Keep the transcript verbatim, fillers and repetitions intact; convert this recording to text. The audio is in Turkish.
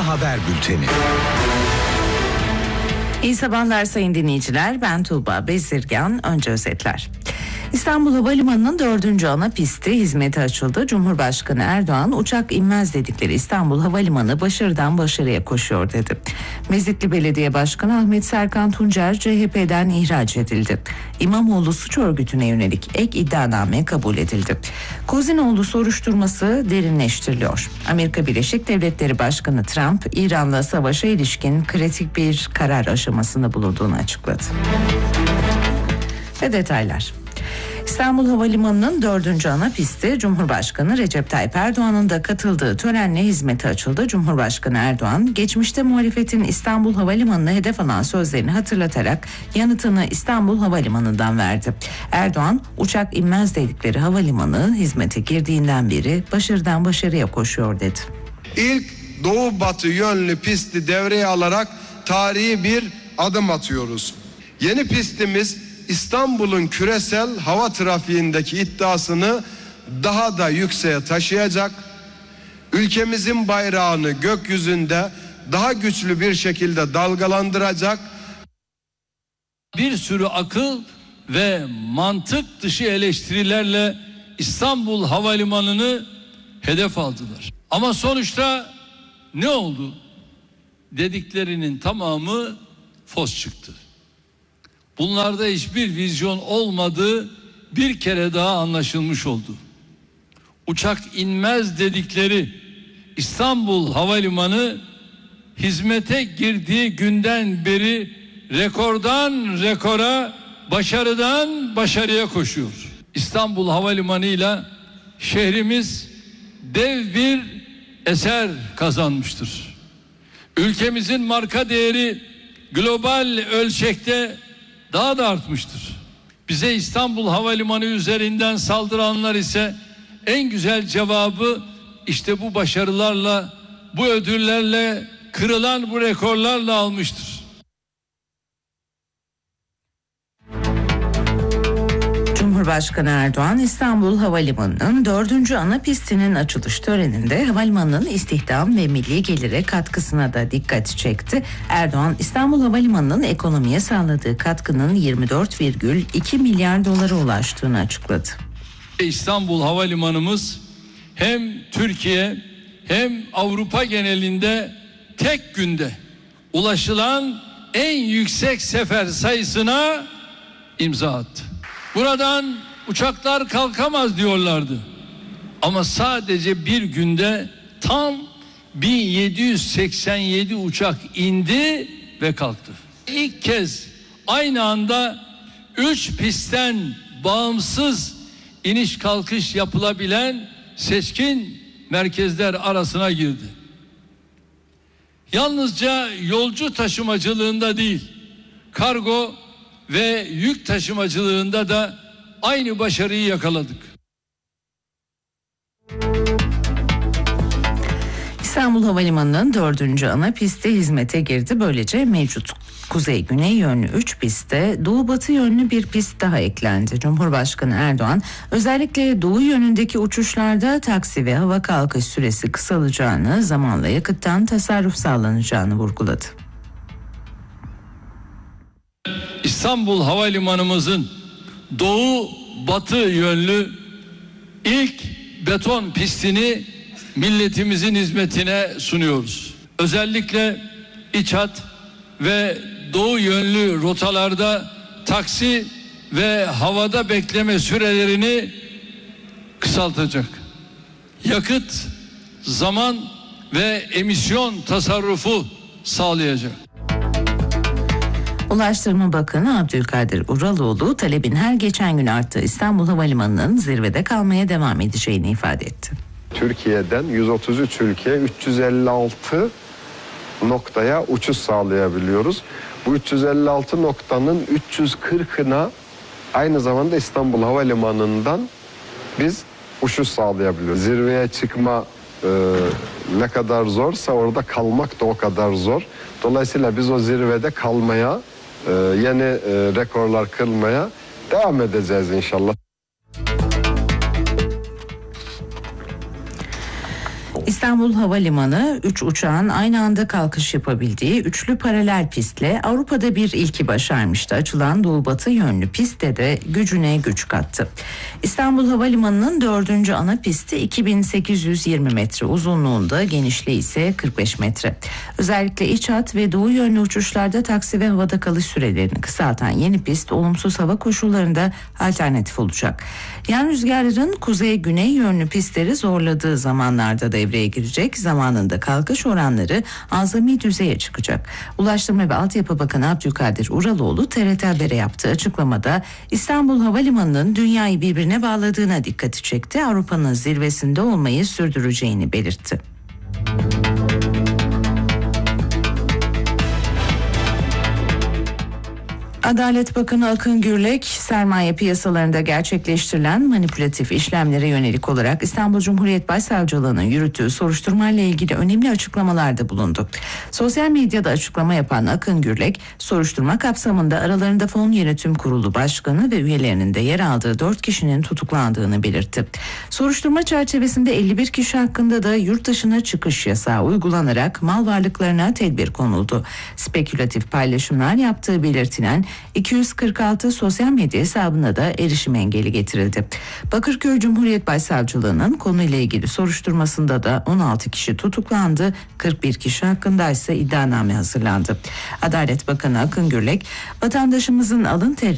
Ana Haber Bülteni. İyi sabahlar sayın dinleyiciler. Ben Tuğba Bezirgan. Önce özetler. İstanbul Havalimanı'nın dördüncü ana pisti hizmete açıldı. Cumhurbaşkanı Erdoğan uçak inmez dedikleri İstanbul Havalimanı başarıdan başarıya koşuyor dedi. Mezitli Belediye Başkanı Ahmet Serkan Tuncer C H P'den ihraç edildi. İmamoğlu suç örgütüne yönelik ek iddianame kabul edildi. Kozinoğlu soruşturması derinleştiriliyor. Amerika Birleşik Devletleri Başkanı Trump, İran'la savaşa ilişkin kritik bir karar aşamasında bulunduğunu açıkladı. Ve detaylar. İstanbul Havalimanı'nın dördüncü ana pisti Cumhurbaşkanı Recep Tayyip Erdoğan'ın da katıldığı törenle hizmete açıldı. Cumhurbaşkanı Erdoğan, geçmişte muhalefetin İstanbul Havalimanı'nı hedef alan sözlerini hatırlatarak yanıtını İstanbul Havalimanı'ndan verdi. Erdoğan, uçak inmez dedikleri havalimanı hizmete girdiğinden beri başarıdan başarıya koşuyor dedi. İlk doğu batı yönlü pisti devreye alarak tarihi bir adım atıyoruz. Yeni pistimiz İstanbul'un küresel hava trafiğindeki iddiasını daha da yükseğe taşıyacak, ülkemizin bayrağını gökyüzünde daha güçlü bir şekilde dalgalandıracak. Bir sürü akıl ve mantık dışı eleştirilerle İstanbul Havalimanı'nı hedef aldılar. Ama sonuçta ne oldu? Dediklerinin tamamı fos çıktı. Bunlarda hiçbir vizyon olmadığı bir kere daha anlaşılmış oldu. Uçak inmez dedikleri İstanbul Havalimanı hizmete girdiği günden beri rekordan rekora, başarıdan başarıya koşuyor. İstanbul Havalimanı'yla şehrimiz dev bir eser kazanmıştır. Ülkemizin marka değeri global ölçekte daha da artmıştır. Bize İstanbul Havalimanı üzerinden saldıranlar ise en güzel cevabı işte bu başarılarla, bu ödüllerle, kırılan bu rekorlarla almıştır. Cumhurbaşkanı Erdoğan, İstanbul Havalimanı'nın dördüncü ana pistinin açılış töreninde havalimanının istihdam ve milli gelire katkısına da dikkat çekti. Erdoğan, İstanbul Havalimanı'nın ekonomiye sağladığı katkının yirmi dört virgül iki milyar dolara ulaştığını açıkladı. İstanbul Havalimanımız hem Türkiye hem Avrupa genelinde tek günde ulaşılan en yüksek sefer sayısına imza attı. Buradan uçaklar kalkamaz diyorlardı. Ama sadece bir günde tam bin yedi yüz seksen yedi uçak indi ve kalktı. İlk kez aynı anda üç pistten bağımsız iniş kalkış yapılabilen seçkin merkezler arasına girdi. Yalnızca yolcu taşımacılığında değil, kargo ve yük taşımacılığında da aynı başarıyı yakaladık. İstanbul Havalimanı'nın dördüncü ana pisti hizmete girdi. Böylece mevcut kuzey-güney yönlü üç pistte doğu-batı yönlü bir pist daha eklendi. Cumhurbaşkanı Erdoğan özellikle doğu yönündeki uçuşlarda taksi ve hava kalkış süresi kısalacağını, zamanla yakıttan tasarruf sağlanacağını vurguladı. İstanbul Havalimanımızın doğu-batı yönlü ilk beton pistini milletimizin hizmetine sunuyoruz. Özellikle iç hat ve doğu yönlü rotalarda taksi ve havada bekleme sürelerini kısaltacak. Yakıt, zaman ve emisyon tasarrufu sağlayacak. Ulaştırma Bakanı Abdülkadir Uraloğlu, talebin her geçen gün arttığı İstanbul Havalimanı'nın zirvede kalmaya devam edeceğini ifade etti. Türkiye'den yüz otuz üç ülkeye üç yüz elli altı noktaya uçuş sağlayabiliyoruz. Bu üç yüz elli altı noktanın üç yüz kırkına aynı zamanda İstanbul Havalimanı'ndan biz uçuş sağlayabiliyoruz. Zirveye çıkma e, ne kadar zorsa orada kalmak da o kadar zor. Dolayısıyla biz o zirvede kalmaya, e, yeni e, rekorlar kırmaya devam edeceğiz inşallah. İstanbul İstanbul Havalimanı üç uçağın aynı anda kalkış yapabildiği üçlü paralel pistle Avrupa'da bir ilki başarmıştı. Açılan doğu batı yönlü pistte de gücüne güç kattı. İstanbul Havalimanı'nın dördüncü ana pisti iki bin sekiz yüz yirmi metre uzunluğunda, genişliği ise kırk beş metre. Özellikle iç hat ve doğu yönlü uçuşlarda taksi ve havada kalış sürelerini kısaltan yeni pist olumsuz hava koşullarında alternatif olacak. Yan rüzgarların kuzey-güney yönlü pistleri zorladığı zamanlarda devreye girecek. Zamanında kalkış oranları azami düzeye çıkacak. Ulaştırma ve Altyapı Bakanı Abdülkadir Uraloğlu T R T Haber'e yaptığı açıklamada İstanbul Havalimanı'nın dünyayı birbirine bağladığına dikkati çekti. Avrupa'nın zirvesinde olmayı sürdüreceğini belirtti. Adalet Bakanı Akın Gürlek, sermaye piyasalarında gerçekleştirilen manipülatif işlemlere yönelik olarak İstanbul Cumhuriyet Başsavcılığı'nın yürüttüğü soruşturmayla ilgili önemli açıklamalarda bulundu. Sosyal medyada açıklama yapan Akın Gürlek, soruşturma kapsamında aralarında Fon Yönetim Kurulu Başkanı ve üyelerinin de yer aldığı dört kişinin tutuklandığını belirtti. Soruşturma çerçevesinde elli bir kişi hakkında da yurt dışına çıkış yasağı uygulanarak mal varlıklarına tedbir konuldu. Spekülatif paylaşımlar yaptığı belirtilen iki yüz kırk altı sosyal medya hesabına da erişim engeli getirildi. Bakırköy Cumhuriyet Başsavcılığı'nın konuyla ilgili soruşturmasında da on altı kişi tutuklandı, kırk bir kişi hakkında ise iddianame hazırlandı. Adalet Bakanı Akın Gürlek, vatandaşımızın alın teri